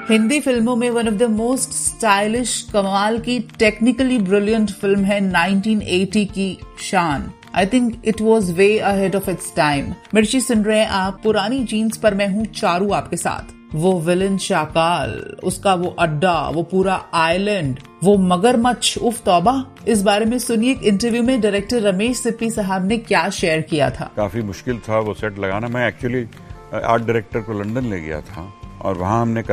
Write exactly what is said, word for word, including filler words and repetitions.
हिंदी फिल्मों में one of the most stylish, कमाल की, टेक्निकली ब्रिलियंट फिल्म है नाइनटीन एटी की शान। I think it was way ahead of its time. मिर्ची सुन रहे हैं आप पुरानी जीन्स पर, मैं हूं चारू आपके साथ। वो विलन शाकाल, उसका वो अड्डा, वो पूरा आइलैंड, वो मगरमच्छ, उफ तौबा। इस बारे में सुनिए एक इंटरव्यू में डायरेक्टर रमेश सिप्पी साहब ने क्या शेयर किया था। काफी मुश्किल था वो सेट लगाना। मैं एक्चुअली आर्ट डायरेक्टर को लंदन ले गया था और वहां हमने